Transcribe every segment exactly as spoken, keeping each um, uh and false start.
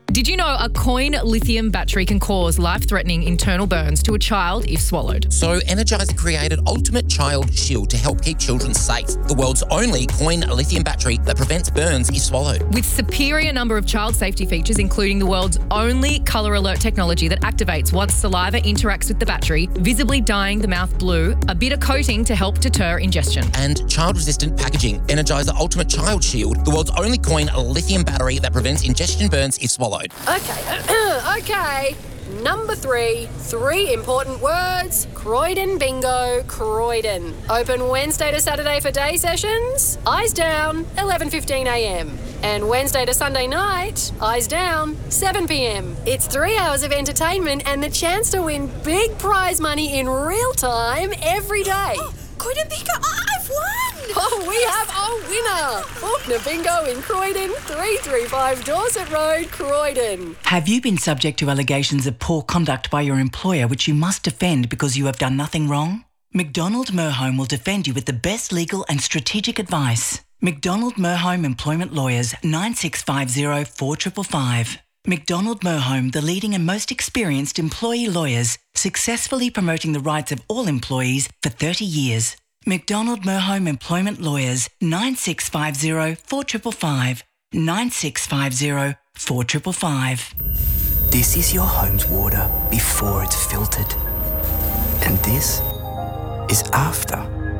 Did you know a coin lithium battery can cause life-threatening internal burns to a child if swallowed? So Energizer created Ultimate Child Shield to help keep children safe. The world's only coin lithium battery that prevents burns if swallowed. With superior number of child safety features, including the world's only colour alert technology that activates once saliva interacts with the battery, visibly dyeing the mouth blue, a bitter coating to help deter ingestion. And child-resistant packaging. Energizer Ultimate Child Shield, the world's only coin lithium battery that prevents ingestion burns if swallowed. Okay, okay. Number three, three important words. Croydon Bingo, Croydon. Open Wednesday to Saturday for day sessions. Eyes down, eleven fifteen a m. And Wednesday to Sunday night, eyes down, seven p m. It's three hours of entertainment and the chance to win big prize money in real time every day. Oh, Croydon Bingo, I've won! Oh, we have a winner! Faulkner Bingo in Croydon, three three five Dorset Road, Croydon. Have you been subject to allegations of poor conduct by your employer which you must defend because you have done nothing wrong? McDonald Merhome will defend you with the best legal and strategic advice. McDonald Merhome Employment Lawyers, nine six five zero, four five five five. McDonald Merhome, the leading and most experienced employee lawyers, successfully promoting the rights of all employees for thirty years. McDonald Merhome Employment Lawyers, nine six five zero, four five five five. nine six five zero, four five five five. This is your home's water before it's filtered. And this is after.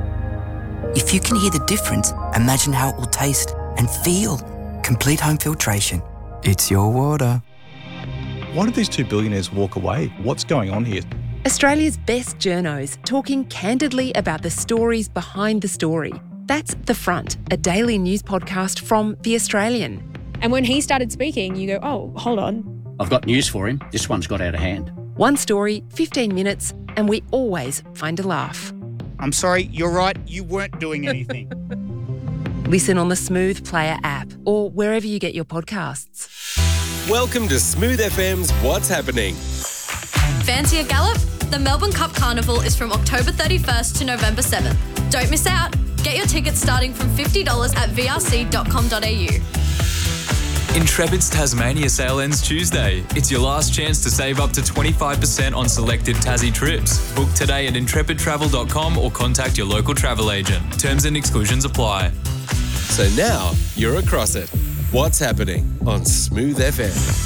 If you can hear the difference, imagine how it will taste and feel. Complete home filtration. It's your water. Why did these two billionaires walk away? What's going on here? Australia's best journos talking candidly about the stories behind the story. That's The Front, a daily news podcast from The Australian. And when he started speaking, you go, oh, hold on. I've got news for him. This one's got out of hand. One story, fifteen minutes, and we always find a laugh. I'm sorry, you're right, you weren't doing anything. Listen on the Smooth Player app or wherever you get your podcasts. Welcome to Smooth F M's What's Happening. Fancy a gallop? The Melbourne Cup Carnival is from October thirty-first to November seventh. Don't miss out. Get your tickets starting from fifty dollars at v r c dot com dot a u. Intrepid's Tasmania sale ends Tuesday. It's your last chance to save up to twenty-five percent on selected Tassie trips. Book today at intrepid travel dot com or contact your local travel agent. Terms and exclusions apply. So now you're across it. What's happening on Smooth F M?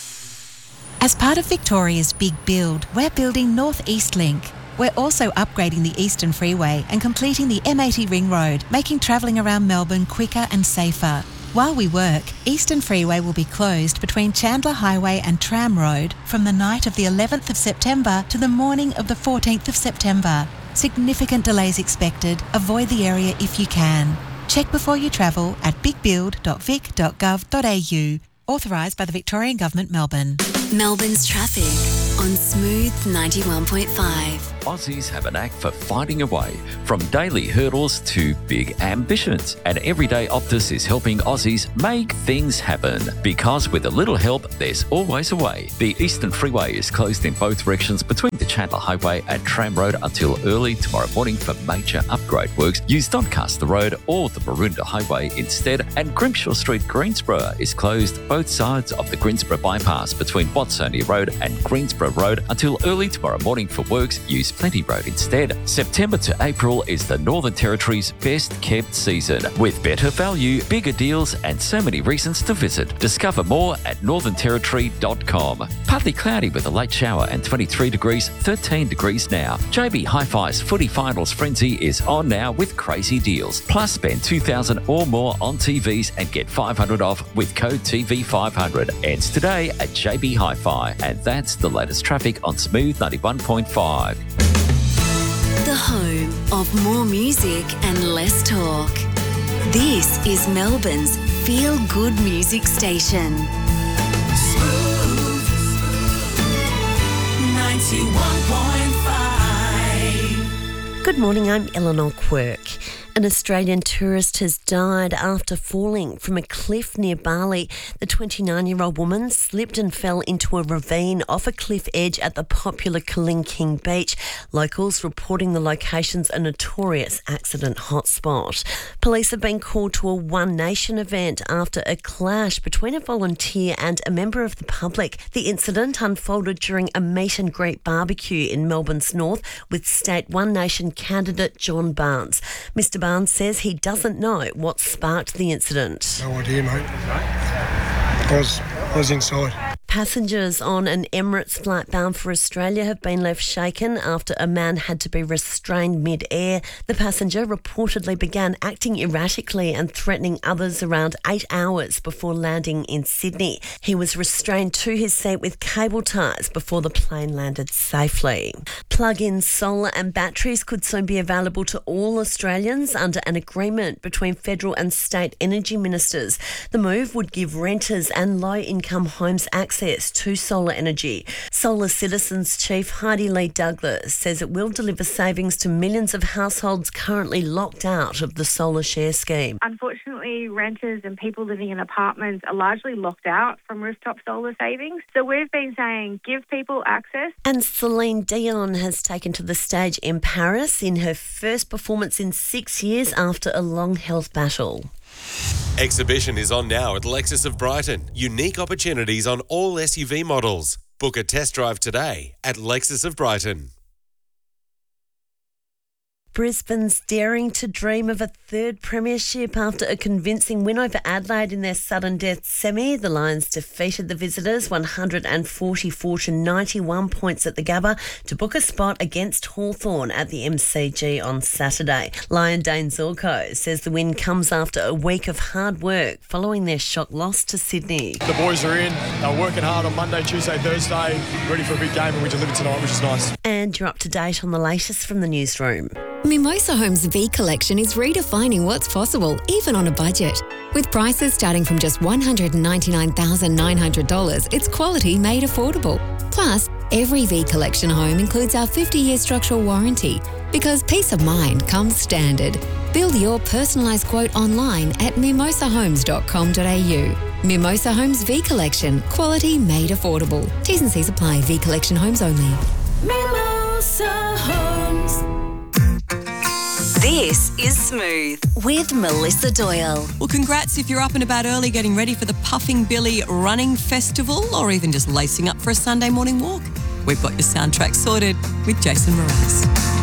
As part of Victoria's big build, we're building North East Link. We're also upgrading the Eastern Freeway and completing the M eighty Ring Road, making travelling around Melbourne quicker and safer. While we work, Eastern Freeway will be closed between Chandler Highway and Tram Road from the night of the eleventh of September to the morning of the fourteenth of September. Significant delays expected. Avoid the area if you can. Check before you travel at big build dot vic dot gov dot a u. Authorised by the Victorian Government, Melbourne. Melbourne's traffic on Smooth ninety-one point five. Aussies have a knack for finding a way, from daily hurdles to big ambitions. And Everyday Optus is helping Aussies make things happen. Because with a little help, there's always a way. The Eastern Freeway is closed in both directions between the Chandler Highway and Tram Road until early tomorrow morning for major upgrade works. Use Doncaster Road or the Maroondah Highway instead. And Grimshaw Street, Greensborough is closed both sides of the Greensborough bypass between Watsonia Road and Greensborough Road until early tomorrow morning for works. Use Plenty Road instead. September to April is the Northern Territory's best kept season, with better value, bigger deals, and so many reasons to visit. Discover more at northern territory dot com. Partly cloudy with a late shower and twenty-three degrees, thirteen degrees now. J B Hi-Fi's Footy Finals Frenzy is on now with crazy deals. Plus, spend two thousand dollars or more on T Vs and get five hundred dollars off with code T V five hundred. Ends today at J B Hi-Fi. And that's the latest traffic on Smooth ninety-one point five. The home of more music and less talk. This is Melbourne's feel-good music station. Smooth ninety-one point five. Good morning, I'm Eleanor Quirk. An Australian tourist has died after falling from a cliff near Bali. The twenty-nine-year-old woman slipped and fell into a ravine off a cliff edge at the popular Kalingking Beach. Locals reporting the location's a notorious accident hotspot. Police have been called to a One Nation event after a clash between a volunteer and a member of the public. The incident unfolded during a meet and greet barbecue in Melbourne's north with State One Nation candidate John Barnes. Mister Barnes says he doesn't know what sparked the incident. No idea, mate. I was, I was inside. Passengers on an Emirates flight bound for Australia have been left shaken after a man had to be restrained mid-air. The passenger reportedly began acting erratically and threatening others around eight hours before landing in Sydney. He was restrained to his seat with cable ties before the plane landed safely. Plug-in solar and batteries could soon be available to all Australians under an agreement between federal and state energy ministers. The move would give renters and low-income homes access to solar energy. Solar Citizens Chief Heidi Lee Douglas says it will deliver savings to millions of households currently locked out of the solar share scheme. Unfortunately, renters and people living in apartments are largely locked out from rooftop solar savings. So we've been saying give people access. And Celine Dion has taken to the stage in Paris in her first performance in six years after a long health battle. Exhibition is on now at Lexus of Brighton. Unique opportunities on all S U V models. Book a test drive today at Lexus of Brighton. Brisbane's daring to dream of a third premiership after a convincing win over Adelaide in their sudden death semi. The Lions defeated the visitors one hundred forty-four to ninety-one points at the Gabba to book a spot against Hawthorn at the M C G on Saturday. Lion Dane Zorko says the win comes after a week of hard work following their shock loss to Sydney. The boys are in. They're working hard on Monday, Tuesday, Thursday, ready for a big game, and we delivered tonight, which is nice. And you're up to date on the latest from the newsroom. Mimosa Homes V Collection is redefining what's possible, even on a budget. With prices starting from just one hundred ninety-nine thousand nine hundred dollars, it's quality made affordable. Plus, every V Collection home includes our fifty-year structural warranty, because peace of mind comes standard. Build your personalised quote online at mimosa homes dot com dot a u. Mimosa Homes V Collection, quality made affordable. T's and C's apply. V Collection homes only. Mimosa Homes. This is Smooth with Melissa Doyle. Well, congrats if you're up and about early getting ready for the Puffing Billy Running Festival or even just lacing up for a Sunday morning walk. We've got your soundtrack sorted with Jason Mraz.